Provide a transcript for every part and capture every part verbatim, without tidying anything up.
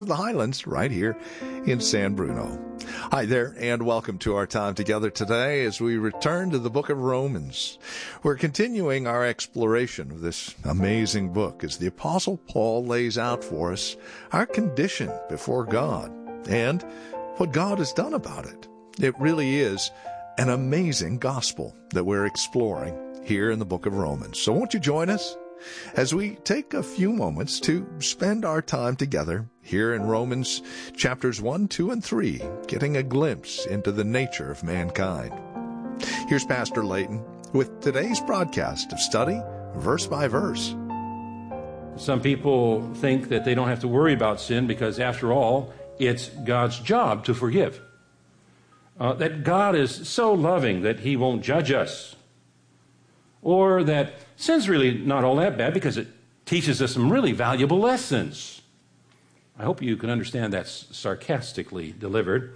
the Highlands right here in San Bruno. Hi there, and welcome to our time together today as we return to the book of Romans. We're continuing our exploration of this amazing book as the Apostle Paul lays out for us our condition before God and what God has done about it. It really is an amazing gospel that we're exploring here in the book of Romans. So won't you join us as we take a few moments to spend our time together here in Romans chapters one, two, and three, getting a glimpse into the nature of mankind. Here's Pastor Layton with today's broadcast of study, verse by verse. Some people think that they don't have to worry about sin because, after all, it's God's job to forgive. Uh, that God is so loving that he won't judge us. Or that sin's really not all that bad because it teaches us some really valuable lessons. I hope you can understand that's sarcastically delivered.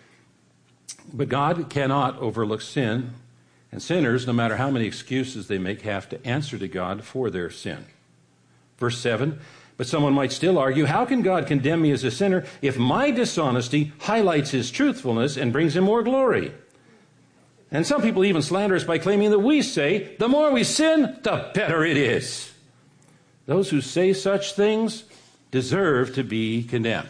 But God cannot overlook sin, and sinners, no matter how many excuses they make, have to answer to God for their sin. Verse seven, but someone might still argue, how can God condemn me as a sinner if my dishonesty highlights his truthfulness and brings him more glory? And some people even slander us by claiming that we say, the more we sin, the better it is. Those who say such things deserve to be condemned.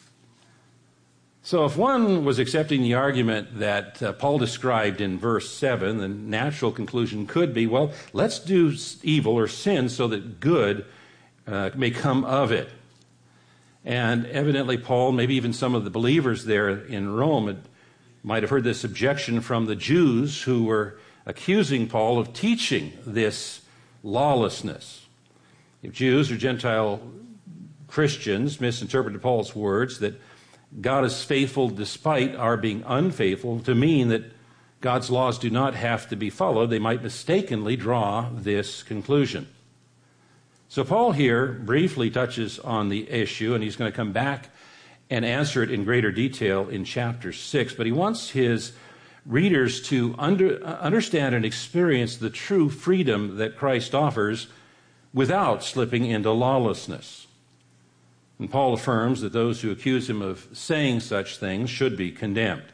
So if one was accepting the argument that uh, Paul described in verse seven, the natural conclusion could be, well, let's do evil or sin so that good uh, may come of it. And evidently Paul, maybe even some of the believers there in Rome, had might have heard this objection from the Jews who were accusing Paul of teaching this lawlessness. If Jews or Gentile Christians misinterpreted Paul's words that God is faithful despite our being unfaithful to mean that God's laws do not have to be followed, they might mistakenly draw this conclusion. So Paul here briefly touches on the issue, and he's going to come back and answer it in greater detail in chapter six. But he wants his readers to under, uh, understand and experience the true freedom that Christ offers without slipping into lawlessness. And Paul affirms that those who accuse him of saying such things should be condemned.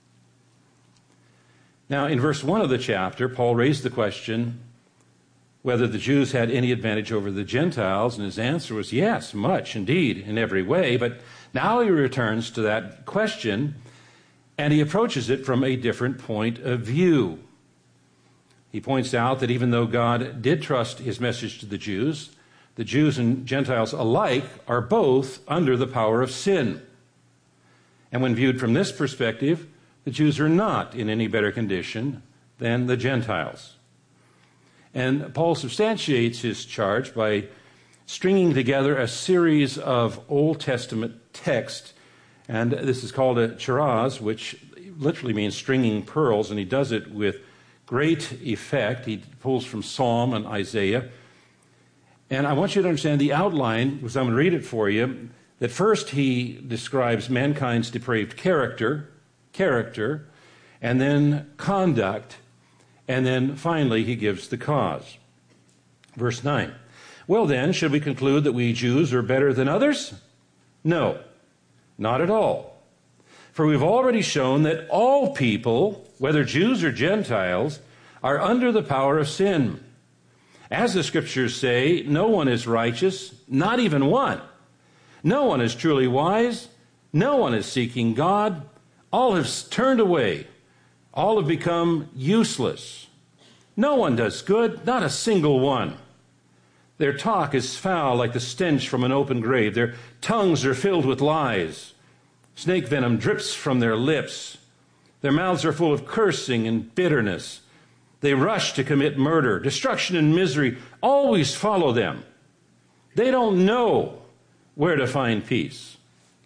Now, in verse one of the chapter, Paul raised the question whether the Jews had any advantage over the Gentiles, and his answer was yes, much indeed, in every way. But now he returns to that question, and he approaches it from a different point of view. He points out that even though God did trust his message to the Jews, the Jews and Gentiles alike are both under the power of sin. And when viewed from this perspective, the Jews are not in any better condition than the Gentiles. And Paul substantiates his charge by stringing together a series of Old Testament texts, and this is called a charaz, which literally means stringing pearls, and he does it with great effect. He pulls from Psalm and Isaiah. And I want you to understand the outline, because I'm going to read it for you, that first he describes mankind's depraved character, character, and then conduct, and then finally he gives the cause. Verse nine. Well then, should we conclude that we Jews are better than others? No, not at all. For we've already shown that all people, whether Jews or Gentiles, are under the power of sin. As the scriptures say, no one is righteous, not even one. No one is truly wise. No one is seeking God. All have turned away. All have become useless. No one does good, not a single one. Their talk is foul like the stench from an open grave. Their tongues are filled with lies. Snake venom drips from their lips. Their mouths are full of cursing and bitterness. They rush to commit murder. Destruction and misery always follow them. They don't know where to find peace.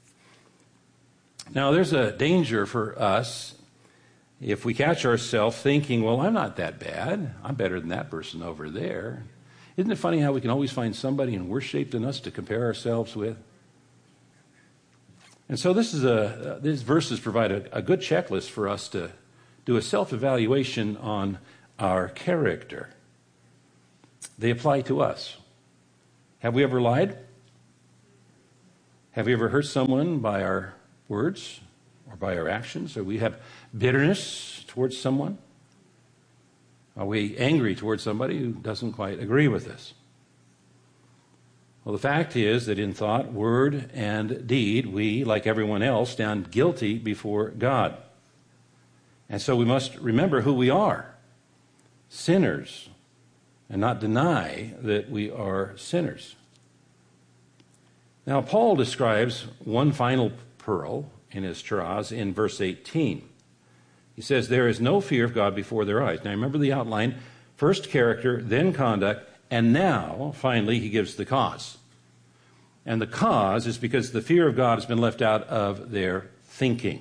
Now, there's a danger for us if we catch ourselves thinking, well, I'm not that bad. I'm better than that person over there. Isn't it funny how we can always find somebody in worse shape than us to compare ourselves with? And so this is a uh, these verses provide a, a good checklist for us to do a self-evaluation on our character. They apply to us. Have we ever lied? Have we ever hurt someone by our words or by our actions? Or we have bitterness towards someone? Are we angry towards somebody who doesn't quite agree with us? Well, the fact is that in thought, word, and deed, we, like everyone else, stand guilty before God. And so we must remember who we are, sinners, and not deny that we are sinners. Now, Paul describes one final pearl in his charaz in verse eighteen. He says, there is no fear of God before their eyes. Now, remember the outline. First character, then conduct, and now, finally, he gives the cause. And the cause is because the fear of God has been left out of their thinking.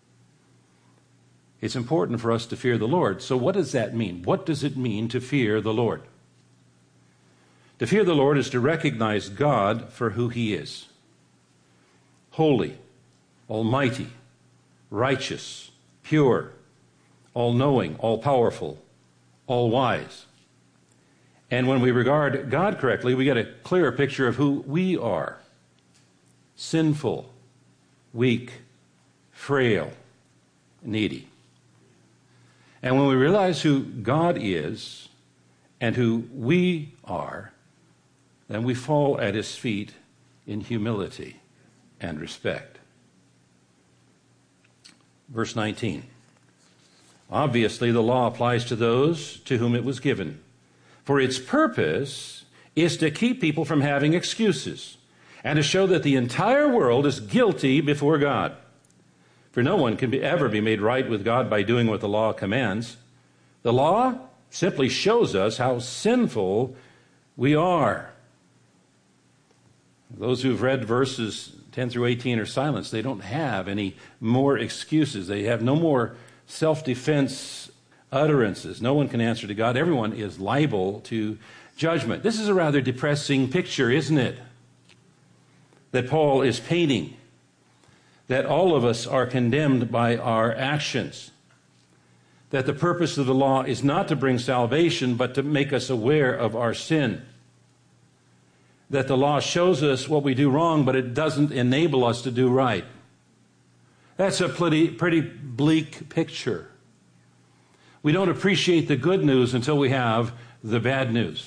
It's important for us to fear the Lord. So what does that mean? What does it mean to fear the Lord? To fear the Lord is to recognize God for who he is. Holy, almighty, righteous, pure, all-knowing, all-powerful, all-wise. And when we regard God correctly, we get a clearer picture of who we are. Sinful, weak, frail, needy. And when we realize who God is and who we are, then we fall at his feet in humility and respect. Verse nineteen. Obviously, the law applies to those to whom it was given, for its purpose is to keep people from having excuses and to show that the entire world is guilty before God. For no one can be, ever be made right with God by doing what the law commands. The law simply shows us how sinful we are. Those who've read verses ten through eighteen are silenced. They don't have any more excuses. They have no more self-defense utterances. No one can answer to God. Everyone is liable to judgment. This is a rather depressing picture, isn't it? That Paul is painting. That all of us are condemned by our actions. That the purpose of the law is not to bring salvation, but to make us aware of our sin. That the law shows us what we do wrong, but it doesn't enable us to do right. That's a pretty, pretty bleak picture. We don't appreciate the good news until we have the bad news.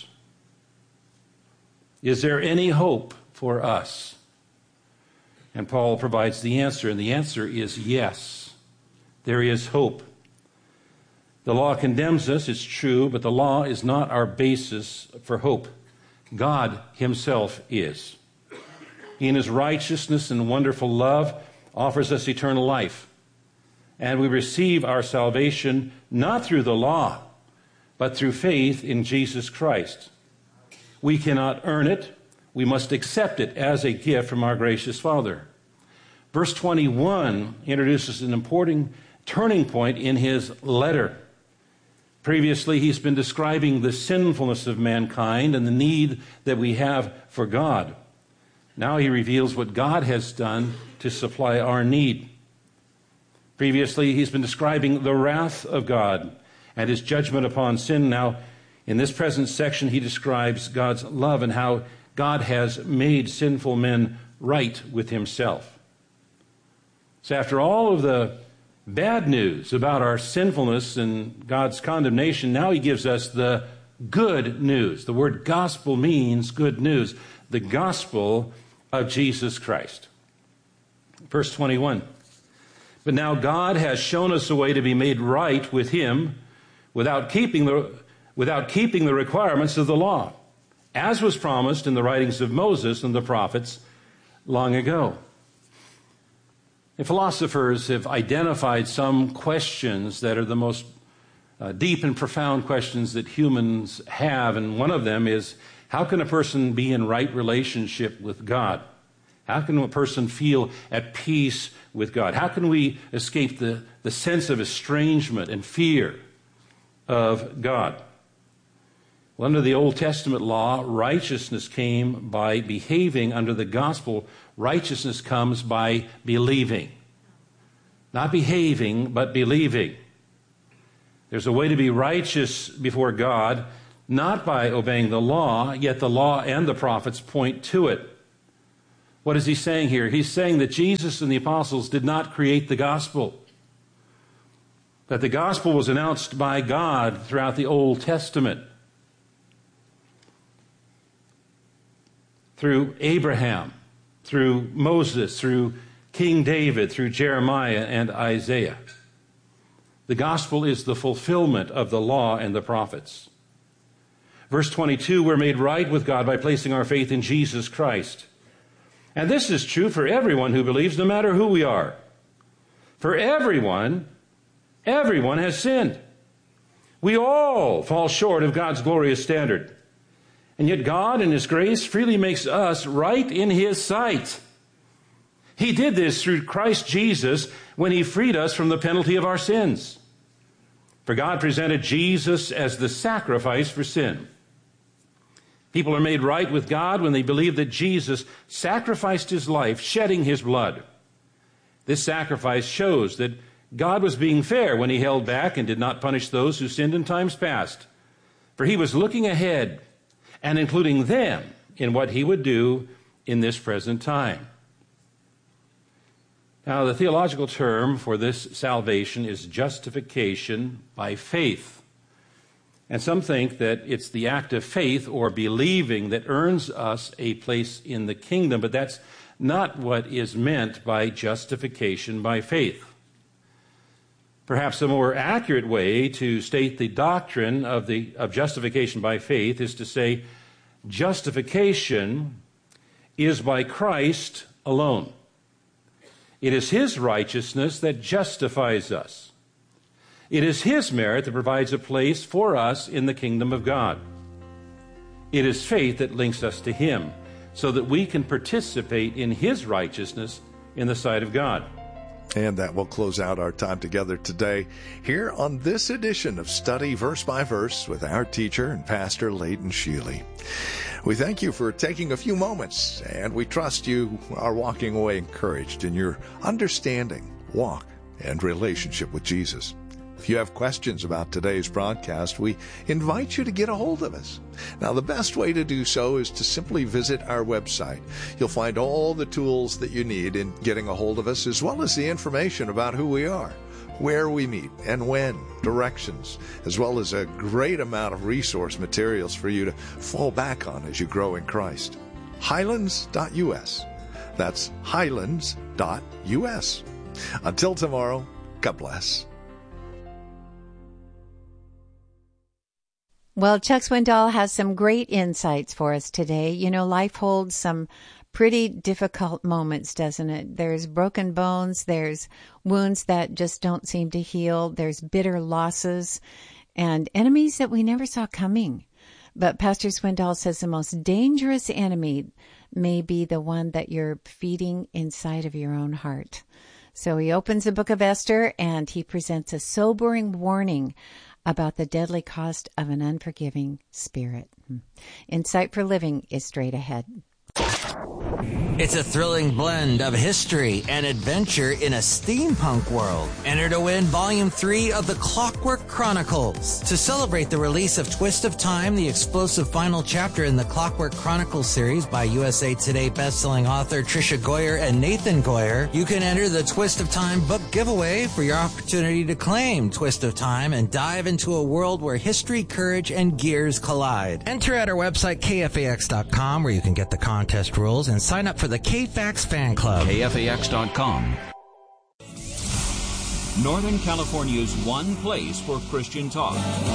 Is there any hope for us? And Paul provides the answer, and the answer is yes. There is hope. The law condemns us, it's true, but the law is not our basis for hope. God himself is. He in his righteousness and wonderful love offers us eternal life. And we receive our salvation not through the law, but through faith in Jesus Christ. We cannot earn it. We must accept it as a gift from our gracious Father. Verse twenty-one introduces an important turning point in his letter. Previously, he's been describing the sinfulness of mankind and the need that we have for God. Now he reveals what God has done to supply our need. Previously, he's been describing the wrath of God and his judgment upon sin. Now, in this present section, he describes God's love and how God has made sinful men right with himself. So after all of the bad news about our sinfulness and God's condemnation, now he gives us the good news. The word gospel means good news. The gospel of Jesus Christ. Verse twenty-one. But now God has shown us a way to be made right with him without keeping the, without keeping the requirements of the law, as was promised in the writings of Moses and the prophets long ago. And philosophers have identified some questions that are the most uh, deep and profound questions that humans have, and one of them is, how can a person be in right relationship with God? How can a person feel at peace with God? How can we escape the, the sense of estrangement and fear of God? Well, under the Old Testament law, righteousness came by behaving. Under the gospel, righteousness comes by believing. Not behaving, but believing. There's a way to be righteous before God, not by obeying the law, yet the law and the prophets point to it. What is he saying here? He's saying that Jesus and the apostles did not create the gospel. That the gospel was announced by God throughout the Old Testament. Through Abraham, through Moses, through King David, through Jeremiah and Isaiah. The gospel is the fulfillment of the law and the prophets. Verse twenty-two, we're made right with God by placing our faith in Jesus Christ. And this is true for everyone who believes, no matter who we are. For everyone, everyone has sinned. We all fall short of God's glorious standard. And yet God, in His grace, freely makes us right in His sight. He did this through Christ Jesus when He freed us from the penalty of our sins. For God presented Jesus as the sacrifice for sin. People are made right with God when they believe that Jesus sacrificed His life, shedding His blood. This sacrifice shows that God was being fair when He held back and did not punish those who sinned in times past. For He was looking ahead and including them in what He would do in this present time. Now, the theological term for this salvation is justification by faith. And some think that it's the act of faith or believing that earns us a place in the kingdom, but that's not what is meant by justification by faith. Perhaps a more accurate way to state the doctrine of, the, of justification by faith is to say justification is by Christ alone. It is His righteousness that justifies us. It is His merit that provides a place for us in the kingdom of God. It is faith that links us to Him so that we can participate in His righteousness in the sight of God. And that will close out our time together today here on this edition of Study Verse by Verse with our teacher and pastor, Leighton Sheely. We thank you for taking a few moments, and we trust you are walking away encouraged in your understanding, walk, and relationship with Jesus. If you have questions about today's broadcast, we invite you to get a hold of us. Now, the best way to do so is to simply visit our website. You'll find all the tools that you need in getting a hold of us, as well as the information about who we are, where we meet, and when, directions, as well as a great amount of resource materials for you to fall back on as you grow in Christ. Highlands dot U S. That's Highlands dot U S. Until tomorrow, God bless. Well, Chuck Swindoll has some great insights for us today. You know, life holds some pretty difficult moments, doesn't it? There's broken bones, there's wounds that just don't seem to heal, there's bitter losses, and enemies that we never saw coming. But Pastor Swindoll says the most dangerous enemy may be the one that you're feeding inside of your own heart. So he opens the book of Esther, and he presents a sobering warning about the deadly cost of an unforgiving spirit. Insight for Living is straight ahead. It's a thrilling blend of history and adventure in a steampunk world. Enter to win Volume three of The Clockwork Chronicles. To celebrate the release of Twist of Time, the explosive final chapter in the Clockwork Chronicles series by U S A Today bestselling author Tricia Goyer and Nathan Goyer, you can enter the Twist of Time book giveaway for your opportunity to claim Twist of Time and dive into a world where history, courage, and gears collide. Enter at our website, K F A X dot com, where you can get the contest rules and sign up for the K F A X fan club. K F A X dot com. Northern California's one place for Christian talk.